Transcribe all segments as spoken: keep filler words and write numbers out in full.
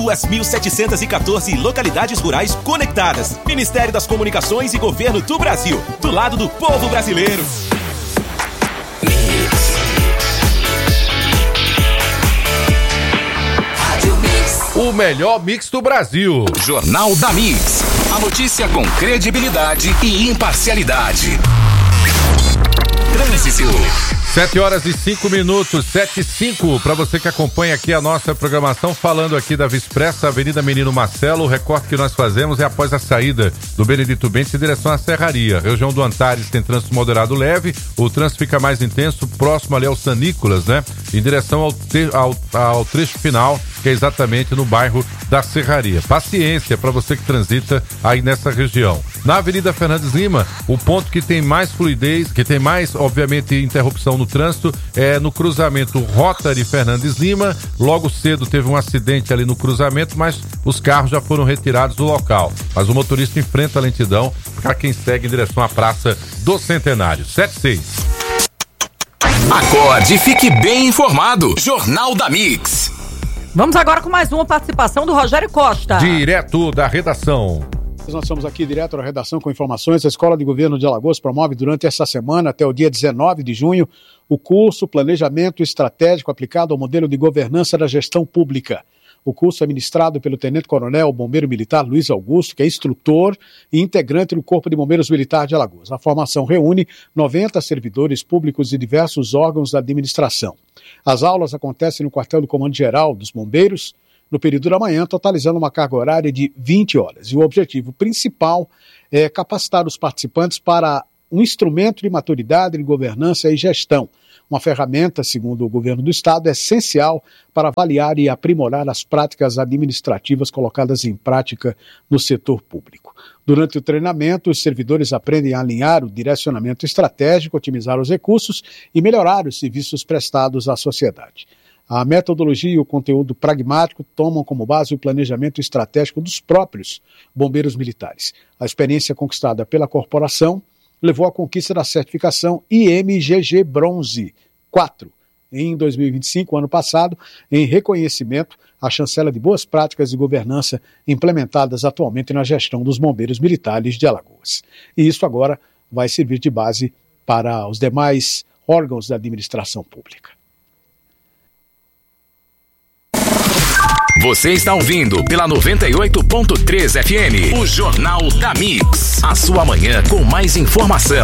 As mil setecentas e quatorze localidades rurais conectadas. Ministério das Comunicações e Governo do Brasil. Do lado do povo brasileiro. O melhor mix do Brasil. Jornal da Mix. A notícia com credibilidade e imparcialidade. Trânsito. Sete horas e cinco minutos, sete e cinco, para você que acompanha aqui a nossa programação, falando aqui da Vispressa, Avenida Menino Marcelo. O recorte que nós fazemos é após a saída do Benedito Bentes em direção à Serraria. Região do Antares tem trânsito moderado leve, o trânsito fica mais intenso próximo ali ao Sanícolas, né? Em direção ao, te, ao, ao trecho final, que é exatamente no bairro da Serraria. Paciência para você que transita aí nessa região. Na Avenida Fernandes Lima, o ponto que tem mais fluidez, que tem mais, obviamente, interrupção no trânsito, é no cruzamento Rotary Fernandes Lima. Logo cedo teve um acidente ali no cruzamento, mas os carros já foram retirados do local. Mas o motorista enfrenta a lentidão para quem segue em direção à Praça do Centenário. sete e seis. Acorde e fique bem informado. Jornal da Mix. Vamos agora com mais uma participação do Rogério Costa. Direto da redação. Nós estamos aqui direto da redação com informações. A Escola de Governo de Alagoas promove durante essa semana, até o dia dezenove de junho, o curso Planejamento Estratégico aplicado ao modelo de governança da gestão pública. O curso é ministrado pelo Tenente-Coronel Bombeiro Militar Luiz Augusto, que é instrutor e integrante do Corpo de Bombeiros Militar de Alagoas. A formação reúne noventa servidores públicos de diversos órgãos da administração. As aulas acontecem no quartel do Comando-Geral dos Bombeiros, no período da manhã, totalizando uma carga horária de vinte horas. E o objetivo principal é capacitar os participantes para um instrumento de maturidade, de governança e gestão. Uma ferramenta, segundo o governo do estado, essencial para avaliar e aprimorar as práticas administrativas colocadas em prática no setor público. Durante o treinamento, os servidores aprendem a alinhar o direcionamento estratégico, otimizar os recursos e melhorar os serviços prestados à sociedade. A metodologia e o conteúdo pragmático tomam como base o planejamento estratégico dos próprios bombeiros militares. A experiência conquistada pela corporação levou à conquista da certificação I M G G Bronze quatro em dois mil e vinte e cinco, ano passado, em reconhecimento à chancela de boas práticas de governança implementadas atualmente na gestão dos bombeiros militares de Alagoas. E isso agora vai servir de base para os demais órgãos da administração pública. Você está ouvindo pela noventa e oito ponto três F M, o Jornal da Mix. A sua manhã com mais informação.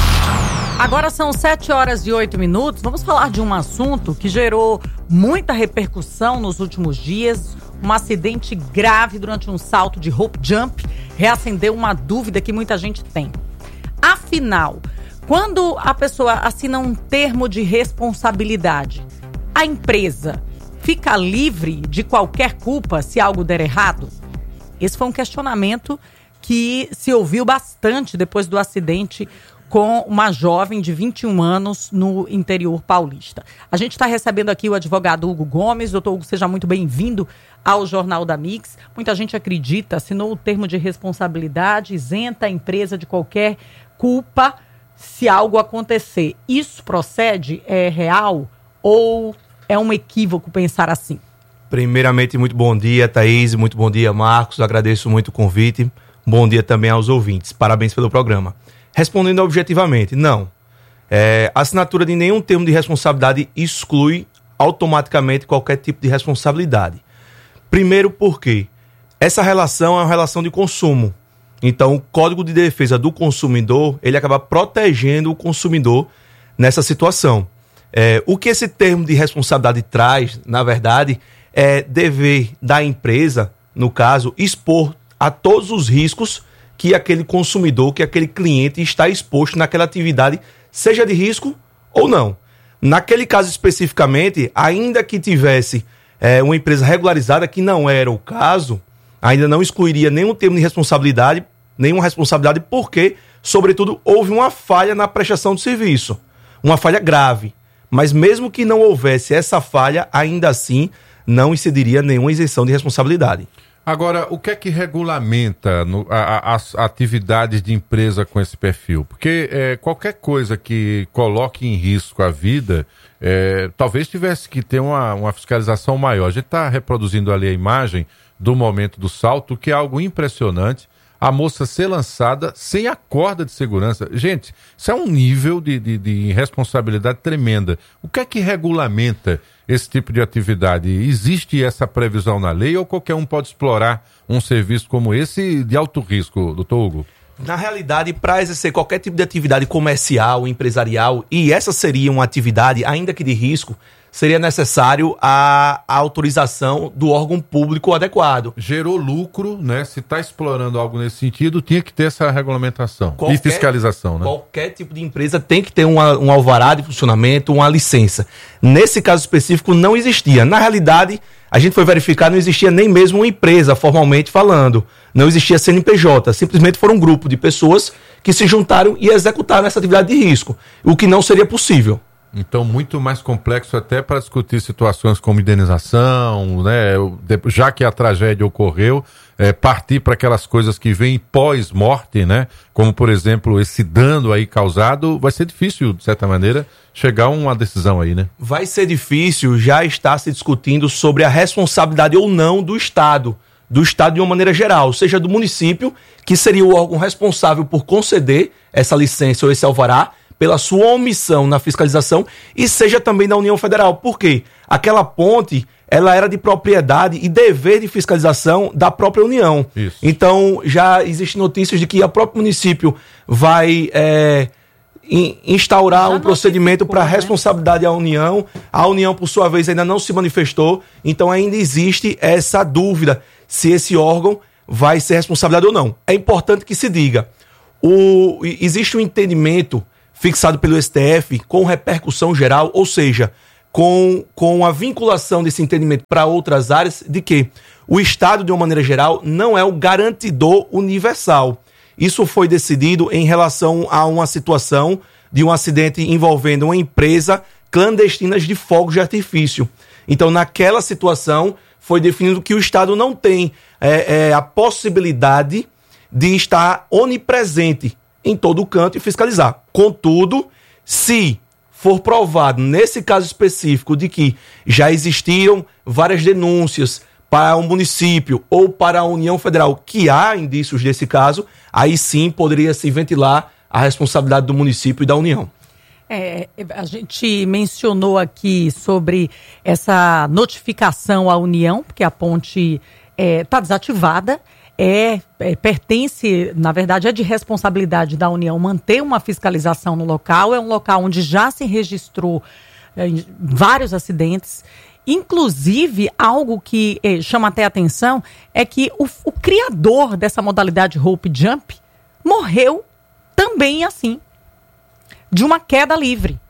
Agora são sete horas e oito minutos. Vamos falar de um assunto que gerou muita repercussão nos últimos dias. Um acidente grave durante um salto de rope jump reacendeu uma dúvida que muita gente tem. Afinal, quando a pessoa assina um termo de responsabilidade, a empresa fica livre de qualquer culpa se algo der errado? Esse foi um questionamento que se ouviu bastante depois do acidente com uma jovem de vinte e um anos no interior paulista. A gente está recebendo aqui o advogado Hugo Gomes. Doutor Hugo, seja muito bem-vindo ao Jornal da Mix. Muita gente acredita, assinou o termo de responsabilidade, isenta a empresa de qualquer culpa se algo acontecer. Isso procede? É real? Ou é um equívoco pensar assim? Primeiramente, muito bom dia, Thaís, muito bom dia, Marcos. Agradeço muito o convite. Bom dia também aos ouvintes. Parabéns pelo programa. Respondendo objetivamente, não. É, a assinatura de nenhum termo de responsabilidade exclui automaticamente qualquer tipo de responsabilidade. Primeiro porque essa relação é uma relação de consumo. Então, o Código de Defesa do Consumidor, ele acaba protegendo o consumidor nessa situação. É, o que esse termo de responsabilidade traz, na verdade, é dever da empresa, no caso, expor a todos os riscos que aquele consumidor, que aquele cliente está exposto naquela atividade, seja de risco ou não. Naquele caso especificamente, ainda que tivesse é, uma empresa regularizada, que não era o caso, ainda não excluiria nenhum termo de responsabilidade, nenhuma responsabilidade, porque, sobretudo, houve uma falha na prestação de serviço, uma falha grave. Mas mesmo que não houvesse essa falha, ainda assim não incidiria nenhuma isenção de responsabilidade. Agora, o que é que regulamenta no, a, a, as atividades de empresa com esse perfil? Porque é, qualquer coisa que coloque em risco a vida, é, talvez tivesse que ter uma, uma fiscalização maior. A gente está reproduzindo ali a imagem do momento do salto, que é algo impressionante. A moça ser lançada sem a corda de segurança. Gente, isso é um nível de, de, de irresponsabilidade tremenda. O que é que regulamenta esse tipo de atividade? Existe essa previsão na lei ou qualquer um pode explorar um serviço como esse de alto risco, doutor Hugo? Na realidade, para exercer qualquer tipo de atividade comercial, empresarial, e essa seria uma atividade, ainda que de risco, seria necessário a, a autorização do órgão público adequado. Gerou lucro, né? Se está explorando algo nesse sentido, tinha que ter essa regulamentação qualquer, e fiscalização, né? Qualquer tipo de empresa tem que ter uma, um alvará de funcionamento, uma licença. Nesse caso específico, não existia. Na realidade, a gente foi verificar, não existia nem mesmo uma empresa, formalmente falando. Não existia C N P J. Simplesmente foram um grupo de pessoas que se juntaram e executaram essa atividade de risco, o que não seria possível. Então, muito mais complexo até para discutir situações como indenização, né? Já que a tragédia ocorreu, é, partir para aquelas coisas que vêm pós-morte, né? Como, por exemplo, esse dano aí causado, vai ser difícil, de certa maneira, chegar a uma decisão aí, né? Vai ser difícil, já está se discutindo sobre a responsabilidade ou não do Estado, do Estado de uma maneira geral, seja do município, que seria o órgão responsável por conceder essa licença ou esse alvará, pela sua omissão na fiscalização, e seja também da União Federal. Por quê? Aquela ponte, ela era de propriedade e dever de fiscalização da própria União. Isso. Então, já existem notícias de que o próprio município vai é, in, instaurar já um procedimento para né? responsabilidade à União. A União, por sua vez, ainda não se manifestou. Então, ainda existe essa dúvida se esse órgão vai ser responsabilizado ou não. É importante que se diga. O, existe um entendimento fixado pelo S T F com repercussão geral, ou seja, com, com a vinculação desse entendimento para outras áreas, de que o Estado, de uma maneira geral, não é o garantidor universal. Isso foi decidido em relação a uma situação de um acidente envolvendo uma empresa clandestina de fogos de artifício. Então, naquela situação, foi definido que o Estado não tem é, é, a possibilidade de estar onipresente em todo o canto e fiscalizar. Contudo, se for provado, nesse caso específico, de que já existiram várias denúncias para o município ou para a União Federal, que há indícios desse caso, aí sim poderia se ventilar a responsabilidade do município e da União. É, a gente mencionou aqui sobre essa notificação à União, porque a ponte está é, desativada. É, é, pertence, na verdade, é de responsabilidade da União manter uma fiscalização no local. É um local onde já se registrou é, vários acidentes. Inclusive, algo que é, chama até a atenção é que o, o criador dessa modalidade rope jump morreu também assim, de uma queda livre.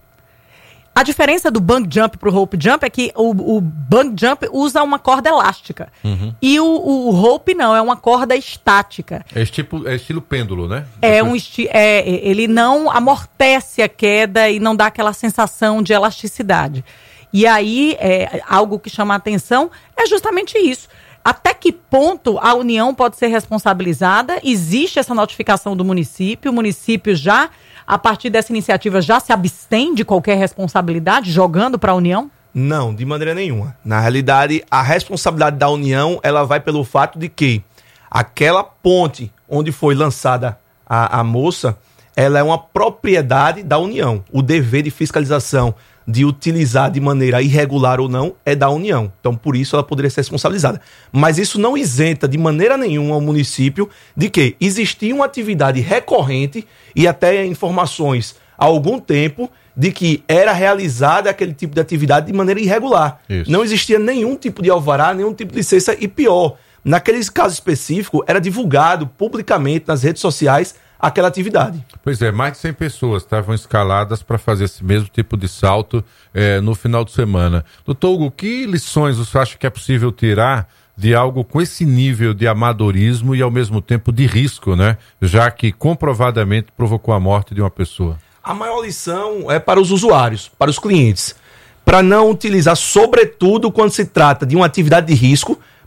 A diferença do bungee jump para o rope jump é que o, o bungee jump usa uma corda elástica. Uhum. E o, o rope não, é uma corda estática. É, tipo, é estilo pêndulo, né? É um esti- é, ele não amortece a queda e não dá aquela sensação de elasticidade. E aí, é, algo que chama a atenção é justamente isso. Até que ponto a União pode ser responsabilizada? Existe essa notificação do município, o município já... a partir dessa iniciativa, já se abstém de qualquer responsabilidade, jogando para a União? Não, de maneira nenhuma. Na realidade, a responsabilidade da União, ela vai pelo fato de que aquela ponte onde foi lançada a, a moça, ela é uma propriedade da União. O dever de fiscalização de utilizar de maneira irregular ou não é da União. Então, por isso, ela poderia ser responsabilizada. Mas isso não isenta de maneira nenhuma o município de que existia uma atividade recorrente e até informações há algum tempo de que era realizada aquele tipo de atividade de maneira irregular. Isso. Não existia nenhum tipo de alvará, nenhum tipo de licença e pior, naquele caso específico, era divulgado publicamente nas redes sociais aquela atividade. Pois é, mais de cem pessoas estavam escaladas para fazer esse mesmo tipo de salto é, no final de semana. Doutor Hugo, que lições você acha que é possível tirar de algo com esse nível de amadorismo e ao mesmo tempo de risco, né? Já que comprovadamente provocou a morte de uma pessoa? A maior lição é para os usuários, para os clientes, para não utilizar, sobretudo quando se trata de uma atividade de risco,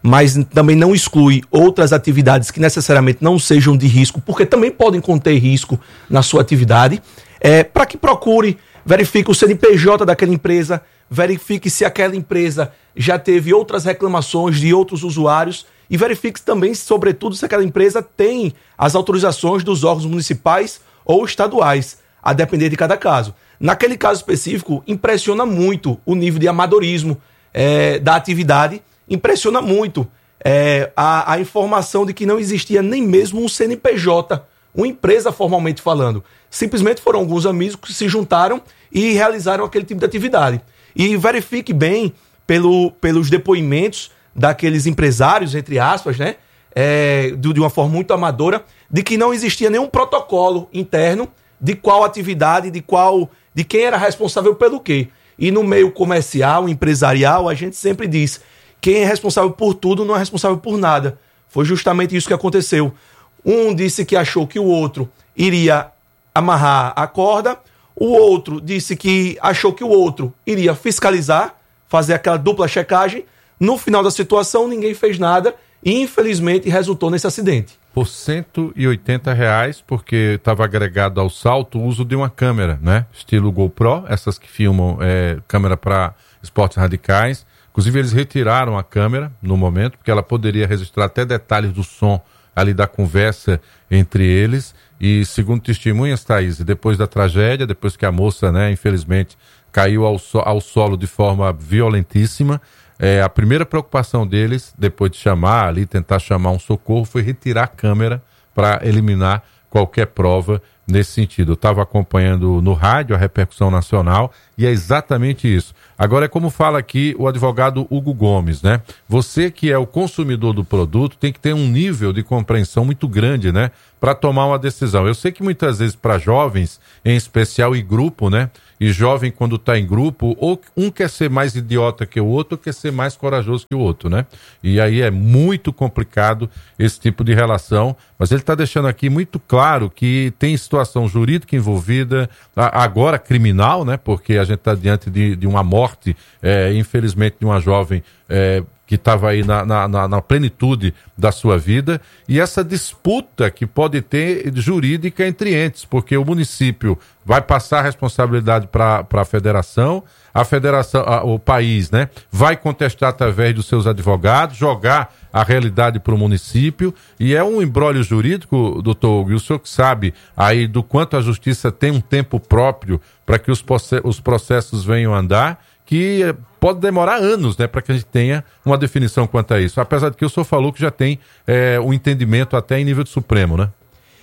mas também não exclui outras atividades que necessariamente não sejam de risco, porque também podem conter risco na sua atividade, é, para que procure, verifique o C N P J daquela empresa, verifique se aquela empresa já teve outras reclamações de outros usuários e verifique também, sobretudo, se aquela empresa tem as autorizações dos órgãos municipais ou estaduais, a depender de cada caso. Naquele caso específico, impressiona muito o nível de amadorismo é, da atividade, impressiona muito é, a, a informação de que não existia nem mesmo um C N P J, uma empresa formalmente falando. Simplesmente foram alguns amigos que se juntaram e realizaram aquele tipo de atividade. E verifique bem pelo, pelos depoimentos daqueles empresários, entre aspas, né, é, de, de uma forma muito amadora, de que não existia nenhum protocolo interno de qual atividade, de qual, de quem era responsável pelo quê. E no meio comercial, empresarial, a gente sempre diz, quem é responsável por tudo não é responsável por nada. Foi justamente isso que aconteceu. Um disse que achou que o outro iria amarrar a corda, o outro disse que achou que o outro iria fiscalizar, fazer aquela dupla checagem. No final da situação, ninguém fez nada e, infelizmente, resultou nesse acidente. Por cento e oitenta reais, porque estava agregado ao salto o uso de uma câmera, né? Estilo GoPro, essas que filmam é, câmera para esportes radicais. Inclusive, eles retiraram a câmera no momento, porque ela poderia registrar até detalhes do som ali da conversa entre eles. E, segundo testemunhas, Thaís, depois da tragédia, depois que a moça, né, infelizmente, caiu ao, so- ao solo de forma violentíssima, é, a primeira preocupação deles, depois de chamar ali, tentar chamar um socorro, foi retirar a câmera para eliminar qualquer prova nesse sentido. Eu estava acompanhando no rádio a repercussão nacional e é exatamente isso. Agora é como fala aqui o advogado Hugo Gomes, né? Você que é o consumidor do produto tem que ter um nível de compreensão muito grande, né? Para tomar uma decisão. Eu sei que muitas vezes para jovens, em especial em grupo, né? E jovem quando está em grupo, ou um quer ser mais idiota que o outro, ou quer ser mais corajoso que o outro, né? E aí é muito complicado esse tipo de relação, mas ele está deixando aqui muito claro que tem situação jurídica envolvida, agora criminal, né? Porque a gente está diante de, de uma morte, é, infelizmente, de uma jovem é, que estava aí na, na, na plenitude da sua vida, e essa disputa que pode ter jurídica entre entes, porque o município vai passar a responsabilidade para a federação, a federação, a, o país, né, vai contestar através dos seus advogados, jogar a realidade para o município, e é um imbróglio jurídico, doutor Hugo, e o senhor que sabe aí do quanto a justiça tem um tempo próprio para que os, os processos venham a andar, que pode demorar anos, né, para que a gente tenha uma definição quanto a isso. Apesar de que o senhor falou que já tem é, um entendimento até em nível de Supremo, né?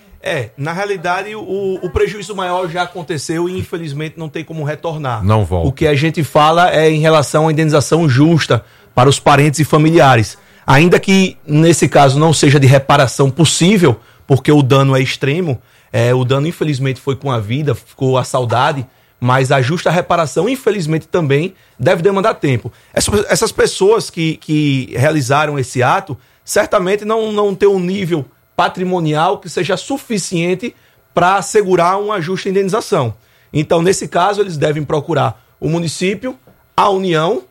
É, na realidade o, o prejuízo maior já aconteceu e infelizmente não tem como retornar. Não volta. O que a gente fala é em relação à indenização justa para os parentes e familiares. Ainda que nesse caso não seja de reparação possível, porque o dano é extremo, é, o dano infelizmente foi com a vida, ficou a saudade, mas a justa reparação, infelizmente, também deve demandar tempo. Essas, essas pessoas que, que realizaram esse ato, certamente não, não têm um nível patrimonial que seja suficiente para assegurar uma justa indenização. Então, nesse caso, eles devem procurar o município, a União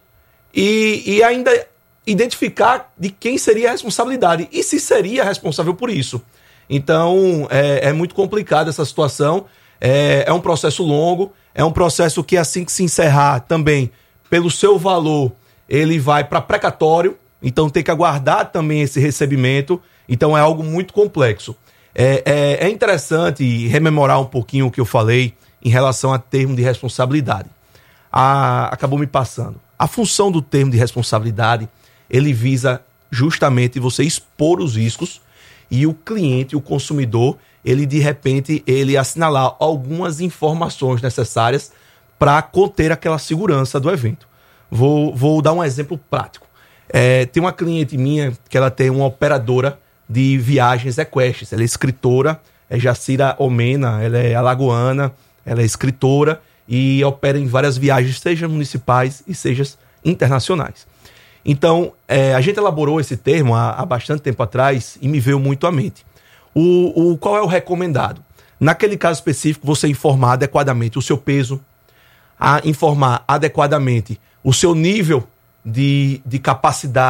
e, e ainda identificar de quem seria a responsabilidade e se seria responsável por isso. Então, é, é muito complicada essa situação. É, é um processo longo, é um processo que assim que se encerrar também, pelo seu valor, ele vai para precatório, então tem que aguardar também esse recebimento, então é algo muito complexo. É, é, é interessante rememorar um pouquinho o que eu falei em relação a termo de responsabilidade. A, acabou me passando. A função do termo de responsabilidade, ele visa justamente você expor os riscos e o cliente, o consumidor, ele de repente, ele assinalar algumas informações necessárias para conter aquela segurança do evento. Vou, vou dar um exemplo prático. É, tem uma cliente minha que ela tem uma operadora de viagens equestres. Ela é escritora, é Jacira Omena, ela é alagoana, ela é escritora e opera em várias viagens, seja municipais e seja internacionais. Então, é, a gente elaborou esse termo há, há bastante tempo atrás e me veio muito à mente. O, o, qual é o recomendado? Naquele caso específico, você informar adequadamente o seu peso, a informar adequadamente o seu nível de, de capacidade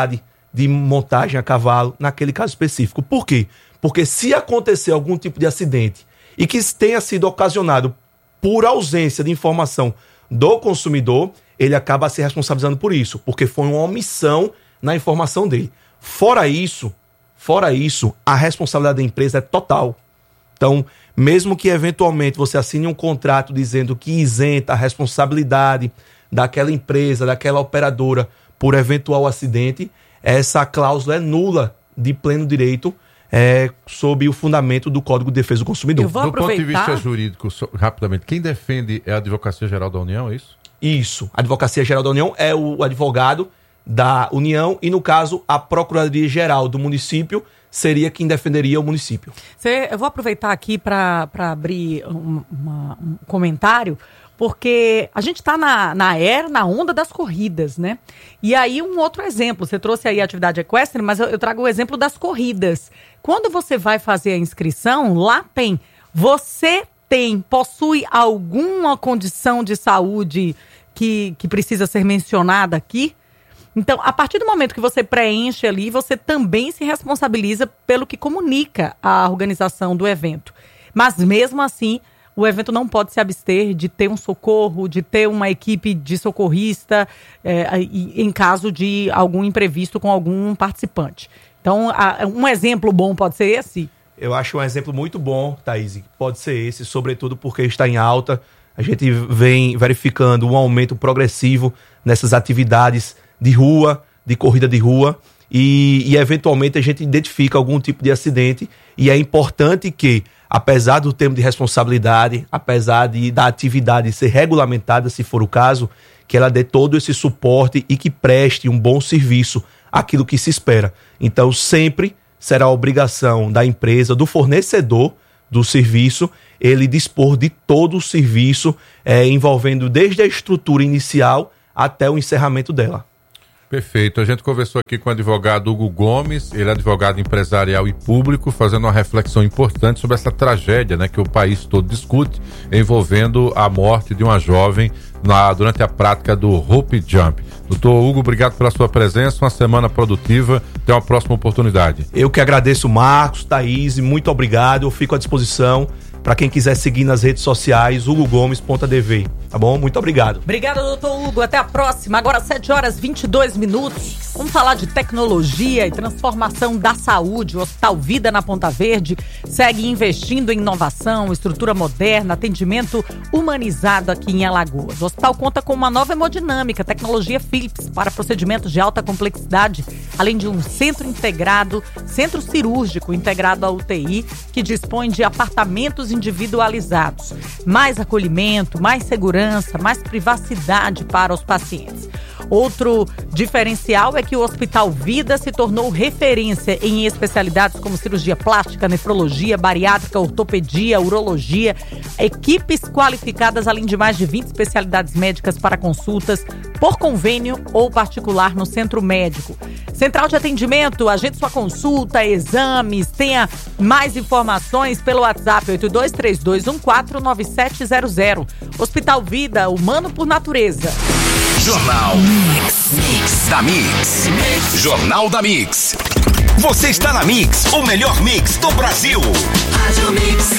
de montagem a cavalo naquele caso específico. Por quê? Porque se acontecer algum tipo de acidente e que tenha sido ocasionado por ausência de informação do consumidor, ele acaba se responsabilizando por isso, porque foi uma omissão na informação dele. Fora isso, fora isso, a responsabilidade da empresa é total. Então, mesmo que eventualmente você assine um contrato dizendo que isenta a responsabilidade daquela empresa, daquela operadora por eventual acidente, essa cláusula é nula de pleno direito, é, sob o fundamento do Código de Defesa do Consumidor. Eu vou do aproveitar... ponto de vista jurídico, so, rapidamente, quem defende é a Advocacia Geral da União, é isso? Isso. A Advocacia Geral da União é o advogado da União e, no caso, a Procuradoria Geral do município seria quem defenderia o município. Cê, eu vou aproveitar aqui para abrir um, uma, um comentário, porque a gente está na, na era, na onda das corridas, né? E aí um outro exemplo, você trouxe aí a atividade equestre, mas eu, eu trago o exemplo das corridas. Quando você vai fazer a inscrição, lá tem, você tem, possui alguma condição de saúde que, que precisa ser mencionada aqui? Então, a partir do momento que você preenche ali, você também se responsabiliza pelo que comunica a organização do evento. Mas mesmo assim, o evento não pode se abster de ter um socorro, de ter uma equipe de socorrista é, em caso de algum imprevisto com algum participante. Então, a, um exemplo bom pode ser esse? Eu acho um exemplo muito bom, Thaís, pode ser esse, sobretudo porque está em alta. A gente vem verificando um aumento progressivo nessas atividades de rua, de corrida de rua, e, e eventualmente a gente identifica algum tipo de acidente, e é importante que, apesar do termo de responsabilidade, apesar de, da atividade ser regulamentada, se for o caso, que ela dê todo esse suporte e que preste um bom serviço àquilo que se espera. Então, sempre será a obrigação da empresa, do fornecedor do serviço, ele dispor de todo o serviço, é, envolvendo desde a estrutura inicial até o encerramento dela. Perfeito. A gente conversou aqui com o advogado Hugo Gomes, ele é advogado empresarial e público, fazendo uma reflexão importante sobre essa tragédia, né, que o país todo discute, envolvendo a morte de uma jovem na, durante a prática do rope jump. Doutor Hugo, obrigado pela sua presença, uma semana produtiva, até uma próxima oportunidade. Eu que agradeço, Marcos, Thaís, muito obrigado, eu fico à disposição para quem quiser seguir nas redes sociais, hugo gomes ponto a d v, tá bom? Muito obrigado. Obrigada, doutor Hugo. Até a próxima. Agora, sete horas e vinte e dois minutos. Vamos falar de tecnologia e transformação da saúde. O Hospital Vida na Ponta Verde segue investindo em inovação, estrutura moderna, atendimento humanizado aqui em Alagoas. O hospital conta com uma nova hemodinâmica, tecnologia Philips para procedimentos de alta complexidade, além de um centro integrado, centro cirúrgico integrado à U T I, que dispõe de apartamentos individualizados. Mais acolhimento, mais segurança, mais privacidade para os pacientes. Outro diferencial é que o Hospital Vida se tornou referência em especialidades como cirurgia plástica, nefrologia, bariátrica, ortopedia, urologia, equipes qualificadas, além de mais de vinte especialidades médicas para consultas por convênio ou particular no centro médico. Central de atendimento, agende sua consulta, exames, tenha mais informações pelo WhatsApp oito dois três dois um quatro nove sete zero zero. Hospital Vida, humano por natureza. Jornal Mix, Mix da Mix. Mix. Jornal da Mix. Você está na Mix, o melhor mix do Brasil. Rádio Mix.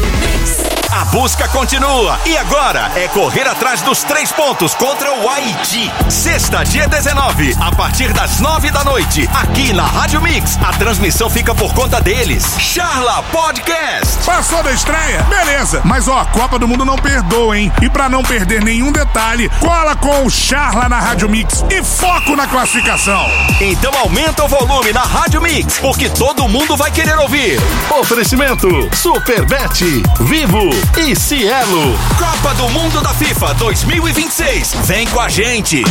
Mix. A busca continua e agora é correr atrás dos três pontos contra o Haiti. Sexta, dia dezenove, a partir das nove da noite, aqui na Rádio Mix. A transmissão fica por conta deles. Charla Podcast. Passou da estreia? Beleza. Mas ó, a Copa do Mundo não perdoa, hein? E pra não perder nenhum detalhe, cola com o Charla na Rádio Mix e foco na classificação. Então aumenta o volume na Rádio Mix, porque todo mundo vai querer ouvir. Oferecimento Superbet, Vivo e Cielo. Copa do Mundo da FIFA dois mil e vinte e seis. Vem com a gente.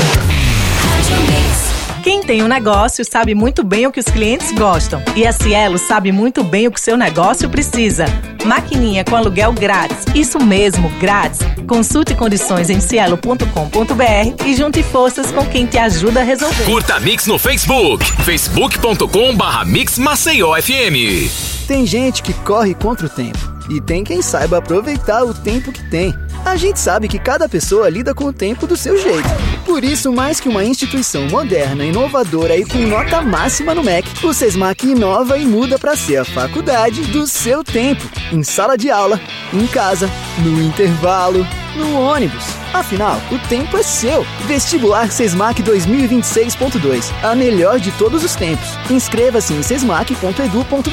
Quem tem um negócio sabe muito bem o que os clientes gostam. E a Cielo sabe muito bem o que seu negócio precisa. Maquininha com aluguel grátis. Isso mesmo, grátis. Consulte condições em cielo ponto com ponto b r e junte forças com quem te ajuda a resolver. Curta a Mix no Facebook. facebook ponto com barra Mix Maceió F M. Tem gente que corre contra o tempo. E tem quem saiba aproveitar o tempo que tem. A gente sabe que cada pessoa lida com o tempo do seu jeito. Por isso, mais que uma instituição moderna, inovadora e com nota máxima no M E C, o SESMAC inova e muda para ser a faculdade do seu tempo. Em sala de aula, em casa, no intervalo, no ônibus. Afinal, o tempo é seu. Vestibular SESMAC dois mil e vinte e seis ponto dois. A melhor de todos os tempos. Inscreva-se em sesmac ponto edu ponto br.